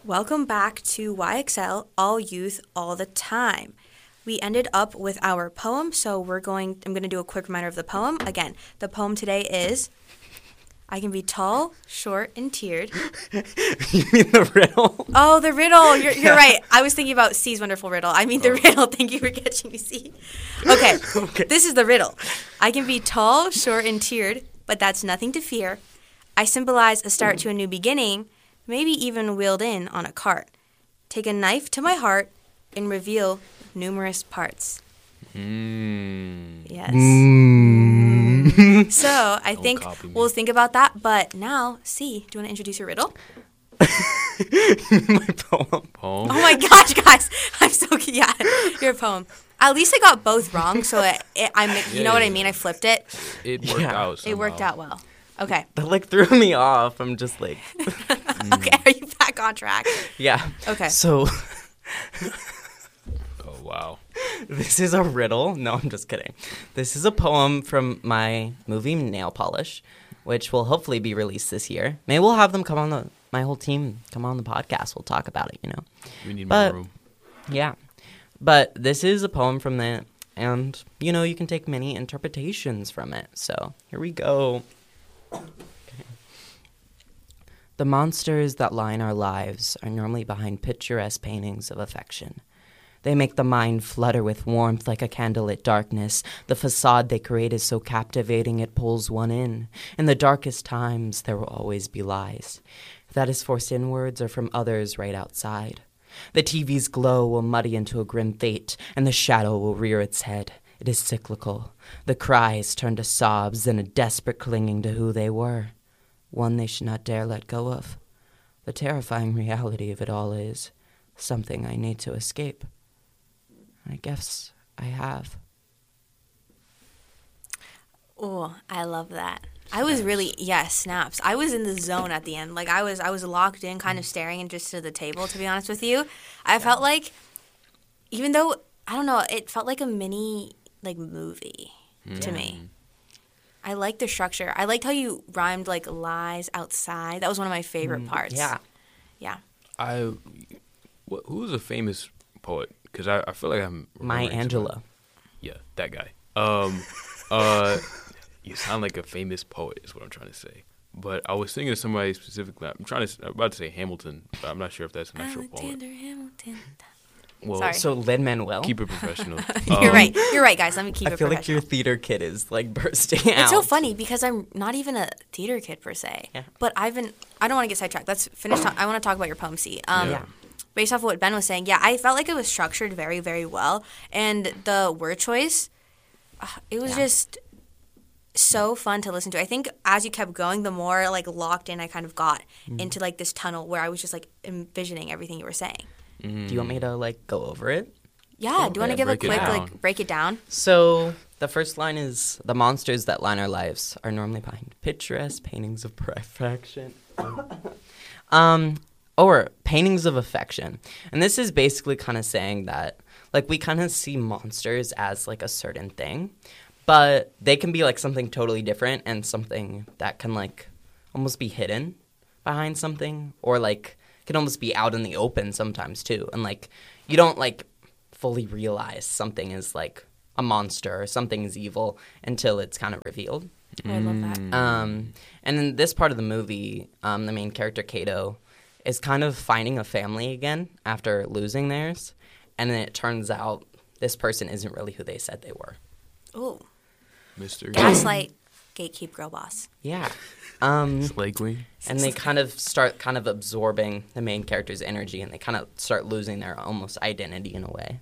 Welcome back to YXL, All Youth, All the Time. We ended up with our poem, so I'm going to do a quick reminder of the poem. Again, the poem today is, I can be tall, short, and tiered. You mean the riddle? Oh, the riddle. You're right. I was thinking about C's wonderful riddle. I mean the riddle. Thank you for catching me, C. Okay, This is the riddle. I can be tall, short, and tiered, but that's nothing to fear. I symbolize a start to a new beginning, maybe even wheeled in on a cart. Take a knife to my heart and reveal numerous parts. Yes. So I think we'll think about that. But now, C, do you want to introduce your riddle? My poem. Oh my gosh, guys. I'm so, your poem. At least I got both wrong, so you know what I mean? I flipped it. It worked out somehow. It worked out well. Okay. That threw me off. I'm just like. Okay, are you back on track? Yeah. Okay. So. Oh, wow. This is a riddle. No, I'm just kidding. This is a poem from my movie Nail Polish, which will hopefully be released this year. Maybe we'll have them my whole team come on the podcast. We'll talk about it, We need more room. Yeah. But this is a poem from that, and, you can take many interpretations from it. So here we go. Okay. The monsters that line our lives are normally behind picturesque paintings of affection. They make the mind flutter with warmth like a candlelit darkness. The facade they create is so captivating it pulls one in. In the darkest times, there will always be lies. If that is forced inwards or from others right outside. The TV's glow will muddy into a grim fate, and the shadow will rear its head. It is cyclical. The cries turn to sobs and a desperate clinging to who they were. One they should not dare let go of. The terrifying reality of it all is something I need to escape. I guess I have. Oh, I love that. I was really, snaps. I was in the zone at the end. I was locked in, kind of staring into the table, to be honest with you. I felt like, even though, I don't know, it felt like a mini, movie to me. I liked the structure. I liked how you rhymed, lies outside. That was one of my favorite parts. Yeah. Yeah. Who's a famous poet? Because I feel like I'm... Maya Angelou. Yeah, that guy. You sound like a famous poet is what I'm trying to say. But I was thinking of somebody specifically. I'm about to say Hamilton, but I'm not sure if that's an actual poet. Alexander Hamilton. Well, Sorry. So Lin-Manuel? keep it professional. You're right. You're right, guys. Let me keep it I feel professional. like your theater kid is bursting out. It's so funny because I'm not even a theater kid per se. Yeah. But I don't want to get sidetracked. Let's finish. I want to talk about your poem, C. Yeah. Based off of what Ben was saying, I felt like it was structured very, very well. And the word choice, it was just so fun to listen to. I think as you kept going, the more locked in I kind of got into this tunnel where I was just envisioning everything you were saying. Do you want me to go over it? Yeah, do you want to give a break it quick down. break it down? So the first line is, the monsters that line our lives are normally behind picturesque paintings of perfection. Or paintings of affection. And this is basically kind of saying that, we kind of see monsters as, a certain thing, but they can be, something totally different and something that can, almost be hidden behind something, or, can almost be out in the open sometimes, too. And, you don't, fully realize something is, a monster or something is evil until it's kind of revealed. I love that. And in this part of the movie, the main character, Kato, is kind of finding a family again after losing theirs. And then it turns out this person isn't really who they said they were. Ooh. Mr. Gaslight, gatekeep, girl boss. Yeah. Slay Queen. And they kind of start absorbing the main character's energy, and they kind of start losing their almost identity in a way.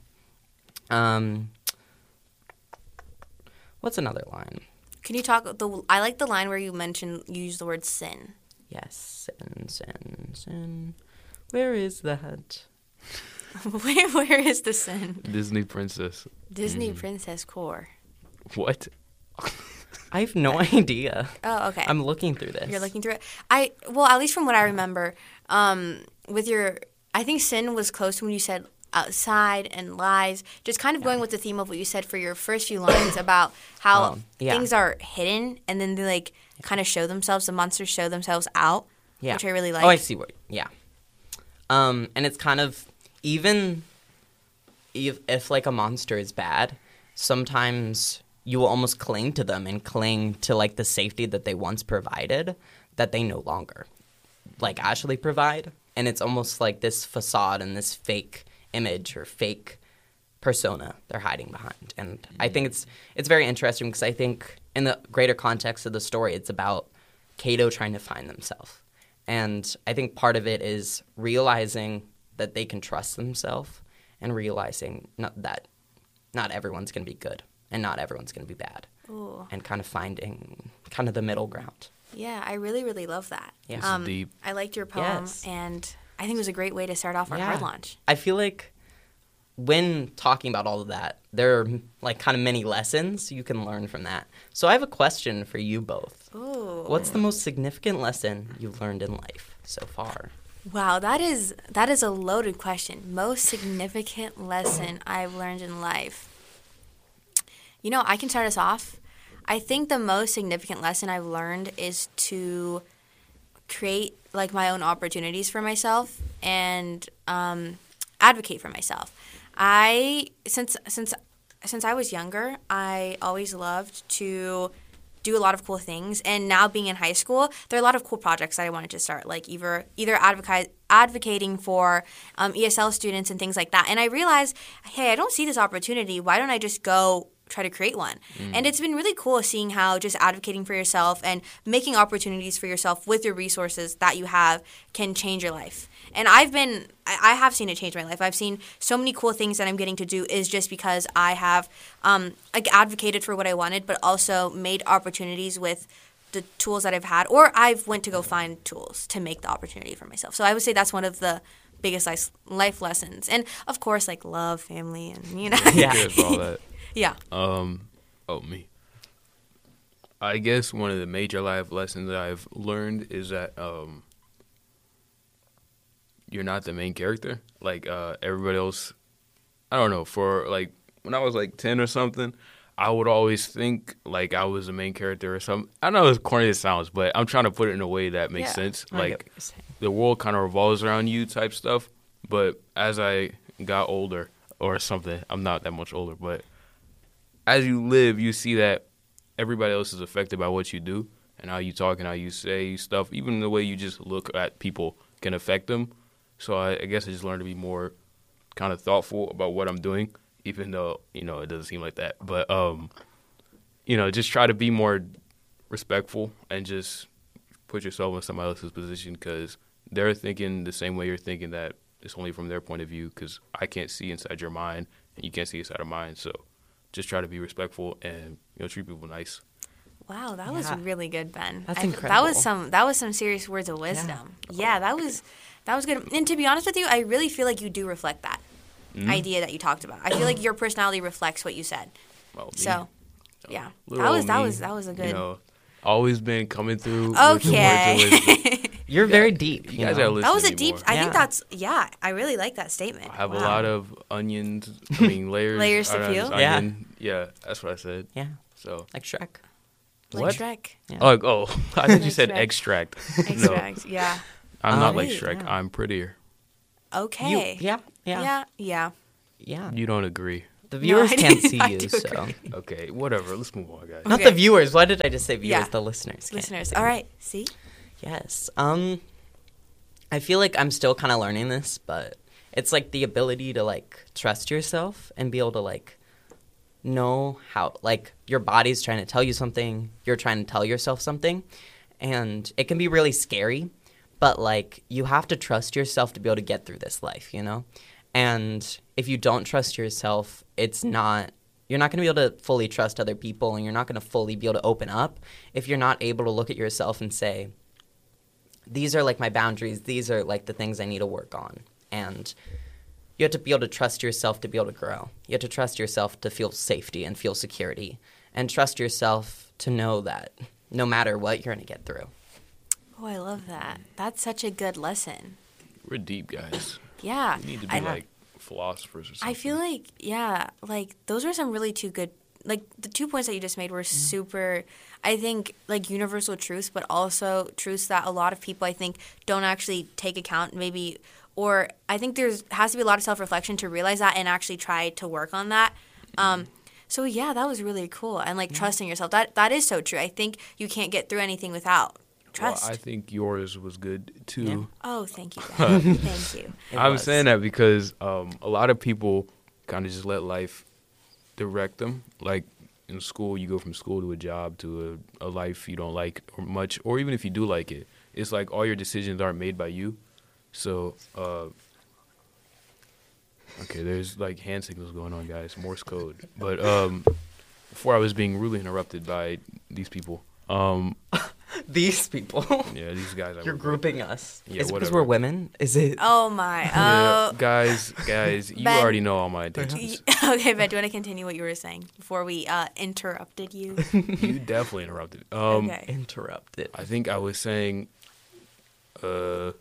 What's another line? Can you talk? I like the line where you use the word sin. Yes, sin. Where is that? Where is the sin? Disney princess. Disney princess core. What? I have no idea. Oh, okay. I'm looking through this. You're looking through it. At least from what I remember, I think sin was close to when you said outside and lies. Just kind of going with the theme of what you said for your first few lines about how things are hidden and then they kind of show themselves. The monsters show themselves out, which I really like. Oh, I see what. Yeah. And it's kind of, even if like a monster is bad, sometimes you will almost cling to them and cling to like the safety that they once provided that they no longer like actually provide. And it's almost like this facade and this fake image or fake persona they're hiding behind. And I think it's very interesting because I think in the greater context of the story, it's about Kato trying to find themselves. And I think part of it is realizing that they can trust themselves and realizing that not everyone's going to be good and not everyone's going to be bad. Ooh. And kind of finding kind of the middle ground. Yeah, I really, really love that. Yeah. This is deep. I liked your poem, Yes. and I think it was a great way to start off our hard launch. I feel like when talking about all of that, there are like kind of many lessons you can learn from that. So I have a question for you both. Ooh. What's the most significant lesson you've learned in life so far? Wow, that is a loaded question. Most significant lesson I've learned in life. You know, I can start us off. I think the most significant lesson I've learned is to create like my own opportunities for myself and advocate for myself. Since I was younger, I always loved to do a lot of cool things, and now being in high school, there are a lot of cool projects that I wanted to start, like either advocating for ESL students and things like that. And I realized, hey, I don't see this opportunity. Why don't I just go try to create one? And it's been really cool seeing how just advocating for yourself and making opportunities for yourself with your resources that you have can change your life. And I have seen it change my life. I've seen so many cool things that I'm getting to do is just because I have advocated for what I wanted, but also made opportunities with the tools that I've had, or I've went to go find tools to make the opportunity for myself. So I would say that's one of the biggest life lessons. And of course, like love, family, and Yeah. Cheers for all that. Yeah. Me. I guess one of the major life lessons that I've learned is that you're not the main character. Like everybody else, I don't know. For like when I was like 10 or something, I would always think like I was the main character or something. I know as corny as it sounds, but I'm trying to put it in a way that makes sense. I get what Like you're saying. the world kind of revolves around you type stuff. But as I got older or something, I'm not that much older, but as you live, you see that everybody else is affected by what you do and how you talk and how you say stuff. Even the way you just look at people can affect them. So I guess I just learned to be more kind of thoughtful about what I'm doing, even though, it doesn't seem like that. But, just try to be more respectful and just put yourself in somebody else's position because they're thinking the same way you're thinking, that it's only from their point of view, because I can't see inside your mind and you can't see inside of mine. So just try to be respectful and, treat people nice. Wow, that was really good, Ben. That's That incredible. was some serious words of wisdom. Yeah, that was good. And to be honest with you, I really feel like you do reflect that idea that you talked about. I feel like your personality reflects what you said. Well, me, So, yeah, little old me, that was a good. Always been coming through with the words of wisdom. Okay. You're very deep. You guys gotta listen That was to a me deep. more. I Yeah. think that's. Yeah, I really like that statement. I have a Wow. lot of onions. Layers. Layers to I don't know, peel? just Yeah. onion. Yeah, that's what I said. Yeah, So like Shrek. Like what? Shrek. Yeah. Oh, I thought you said Shrek. extract. Extract. Yeah. I'm not like Right, Shrek. yeah. I'm prettier. Okay. Yeah. You don't agree. The viewers I can't do- see I you, do so agree. Okay, whatever. Let's move on, guys. not Okay. the viewers. Why did I just say viewers? Yeah. The listeners. can't Listeners. see. All right. See. Yes. I feel like I'm still kind of learning this, but it's like the ability to like trust yourself and be able to like know how like your body's trying to tell you something, you're trying to tell yourself something, and it can be really scary, but like you have to trust yourself to be able to get through this life, And if you don't trust yourself, you're not going to be able to fully trust other people, and you're not going to fully be able to open up if you're not able to look at yourself and say, these are like my boundaries. These are like the things I need to work on. And you have to be able to trust yourself to be able to grow. You have to trust yourself to feel safety and feel security. And trust yourself to know that no matter what, you're going to get through. Oh, I love that. That's such a good lesson. We're deep, guys. Yeah. We need to be like philosophers or something. I feel like, yeah, like those are some really two good, like the 2 points that you just made were super, I think, like universal truths, but also truths that a lot of people, I think, don't actually take account maybe or I think has to be a lot of self-reflection to realize that and actually try to work on that. So yeah, that was really cool. And like trusting yourself, that is so true. I think you can't get through anything without trust. Well, I think yours was good too. Yeah. Oh, thank you, Ben. Thank you. I'm saying that because a lot of people kind of just let life direct them. Like in school, you go from school to a job to a life you don't like or much, or even if you do like it, it's like all your decisions aren't made by you. So, okay, there's like hand signals going on, guys, Morse code. But before I was being rudely interrupted by these people. These people. Yeah, these guys. You're grouping us. Yeah, Is it because whatever. we're women? Is it? Oh my. Yeah, Oh. guys, you Ben. already know all my intentions. Okay, Ben, do you want to continue what you were saying before we interrupted you? You definitely interrupted. Okay. Interrupted. I think I was saying, a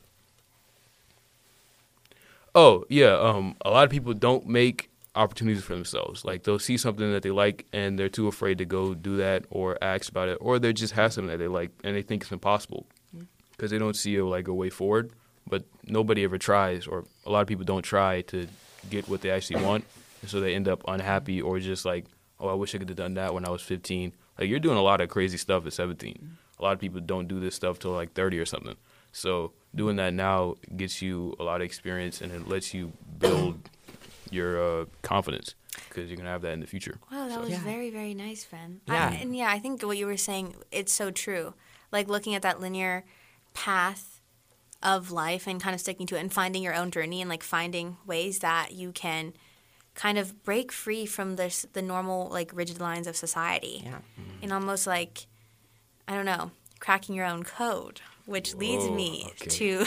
lot of people don't make opportunities for themselves. Like they'll see something that they like and they're too afraid to go do that or ask about it, or they just have something that they like and they think it's impossible because they don't see a way forward. But nobody ever tries, or a lot of people don't try to get what they actually want, and so they end up unhappy or just like, oh, I wish I could have done that when I was 15. Like you're doing a lot of crazy stuff at 17. A lot of people don't do this stuff till like 30 or something. So doing that now gets you a lot of experience and it lets you build your confidence because you're going to have that in the future. Wow, that was Yeah. very, very nice, Ben. Yeah. I think what you were saying, it's so true. Like looking at that linear path of life and kind of sticking to it and finding your own journey and like finding ways that you can kind of break free from the normal like rigid lines of society. Yeah. And almost like, I don't know, cracking your own code. Which leads Whoa, me okay.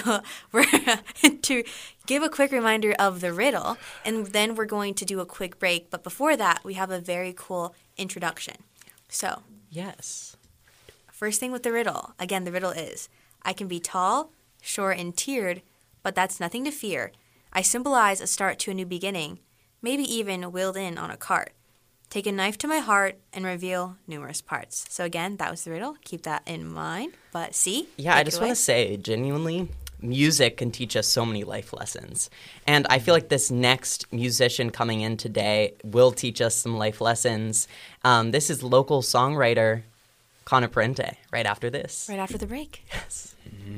to give a quick reminder of the riddle, and then we're going to do a quick break. But before that, we have a very cool introduction. So, Yes. first thing with the riddle. Again, the riddle is, I can be tall, short, and tiered, but that's nothing to fear. I symbolize a start to a new beginning, maybe even wheeled in on a cart. Take a knife to my heart and reveal numerous parts. So again, that was the riddle. Keep that in mind. But see? Yeah, I just want to say, genuinely, music can teach us so many life lessons. And I feel like this next musician coming in today will teach us some life lessons. This is local songwriter Connor Parente right after this. Right after the break. Yes.